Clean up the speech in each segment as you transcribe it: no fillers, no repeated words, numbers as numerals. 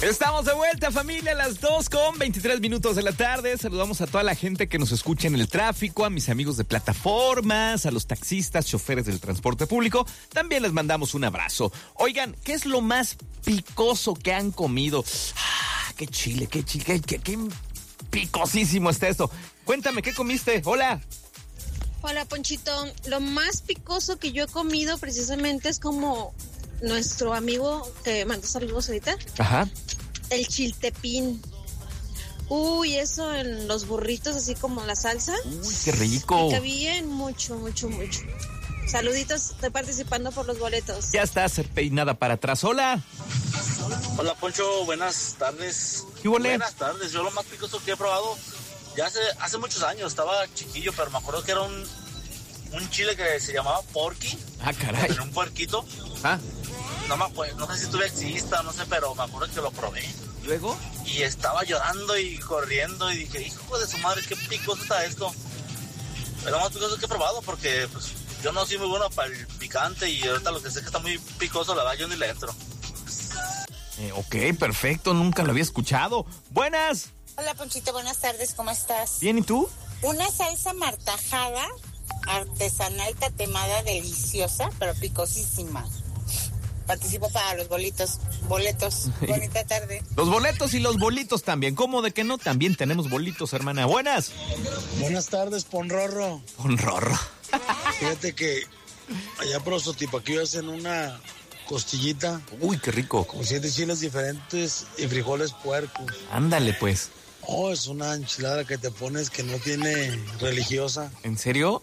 Estamos de vuelta, familia, a las 2:23 de la tarde. Saludamos a toda la gente que nos escucha en el tráfico, a mis amigos de plataformas, a los taxistas, choferes del transporte público. También les mandamos un abrazo. Oigan, ¿qué es lo más picoso que han comido? Qué chile, qué picosísimo está esto. Cuéntame, ¿qué comiste? Hola. Hola, Ponchito. Lo más picoso que yo he comido precisamente es como nuestro amigo que mandó saludos ahorita. Ajá. El chiltepín. Uy, eso en los burritos, así como la salsa. Uy, qué rico. Pica bien, mucho. Saluditos, estoy participando por los boletos. Ya estás peinada para atrás. Hola. Hola, Poncho, buenas tardes. ¿Qué huele? Buenas tardes. Yo lo más picoso que he probado, ya hace muchos años, estaba chiquillo, pero me acuerdo que era un chile que se llamaba porky. Ah, caray. Era un puerquito. Ah. No sé si todavía exista, no sé, pero me acuerdo que lo probé. ¿Luego? Y estaba llorando y corriendo y dije, hijo de su madre, qué picoso está esto. Es lo más picoso que he probado porque pues yo no soy muy bueno para el picante y ahorita lo que sé que está muy picoso, la verdad, yo ni le entro. Ok, perfecto, nunca lo había escuchado. ¡Buenas! Hola, Ponchito, buenas tardes, ¿cómo estás? Bien, ¿y tú? Una salsa martajada, artesanal, tatemada, deliciosa, pero picosísima. Participo para los boletos. Bonita tarde. Los boletos y los bolitos también. ¿Cómo de que no? También tenemos bolitos, hermana. Buenas. Buenas tardes, Ponrorro. Ponrorro. Fíjate que allá por los Sotipaquillos hacen una costillita. Uy, qué rico. Con 7 chiles diferentes y frijoles puercos. Ándale, pues. Oh, es una enchilada que te pones que no tiene religiosa. ¿En serio?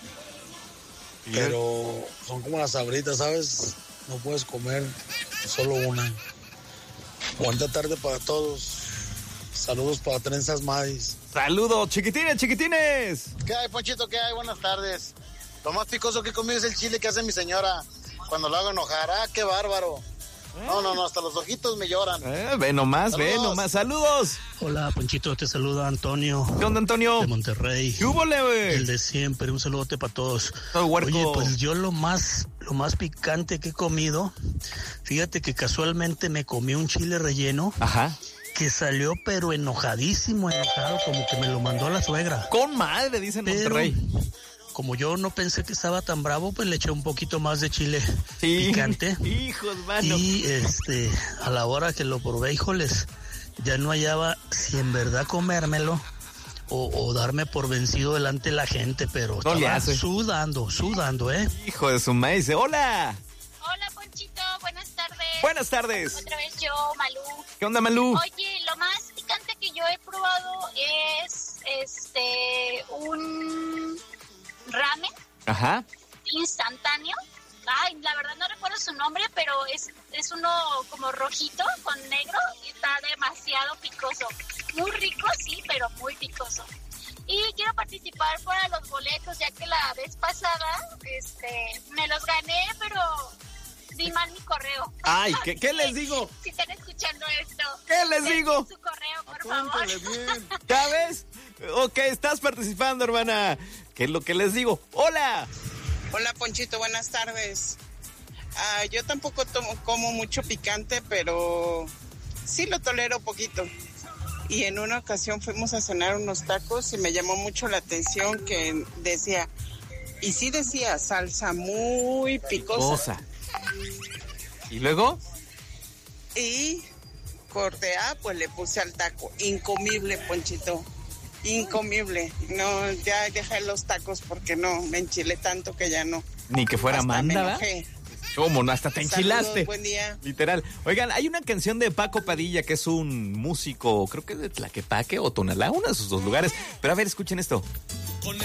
Pero son como las sabritas, ¿sabes? No puedes comer solo una. Buena tarde para todos. Saludos para Trenzas Madis. Saludos, chiquitines. ¿Qué hay, Ponchito? ¿Qué hay? Buenas tardes. Lo más picoso que he comido es el chile que hace mi señora cuando lo hago enojar. ¡Ah, qué bárbaro! No, hasta los ojitos me lloran. Ve nomás. Saludos. Hola, Ponchito, te saluda Antonio. ¿Qué onda, Antonio? De Monterrey. ¿Qué húbole, güey? El de siempre, un saludote para todos. Huerco. Oye, pues yo lo más picante que he comido, fíjate que casualmente me comí un chile relleno. Ajá. Que salió pero enojado, como que me lo mandó la suegra. Con madre, dicen Monterrey. Como yo no pensé que estaba tan bravo, pues le eché un poquito más de chile picante. Hijos, mano. Y a la hora que lo probé, híjoles, ya no hallaba si en verdad comérmelo o darme por vencido delante de la gente, pero no estaba sudando, Hijo de su maíz. Hola. Hola, Ponchito, buenas tardes. Buenas tardes. Otra vez yo, Malú. ¿Qué onda, Malú? Oye, lo más picante que yo he probado es un ramen. Ajá. Instantáneo. Ay, la verdad no recuerdo su nombre, pero es uno como rojito con negro y está demasiado picoso. Muy rico, sí, pero muy picoso. Y quiero participar para los boletos, ya que la vez pasada me los gané, pero di mal mi correo. Ay, ¿qué les digo? Si están escuchando esto. ¿Qué les digo? Su correo, por favor. Bien. ¿Ya ves? Ok, estás participando, hermana. ¿Qué es lo que les digo? ¡Hola! Hola, Ponchito, buenas tardes. Yo tampoco como mucho picante, pero sí lo tolero poquito. Y en una ocasión fuimos a cenar unos tacos y me llamó mucho la atención que decía salsa muy picosa. ¿Y luego? Y corté, pues le puse al taco. Incomible, Ponchito. Incomible. No, ya dejé los tacos porque no, me enchilé tanto que ya no. Ni que fuera hasta manda, me ¿verdad? enojé. ¿Cómo no? Hasta te enchilaste. Saludos, buen día. Literal. Oigan, hay una canción de Paco Padilla que es un músico, creo que de Tlaquepaque o Tonalá, uno de esos dos lugares. Pero a ver, escuchen esto.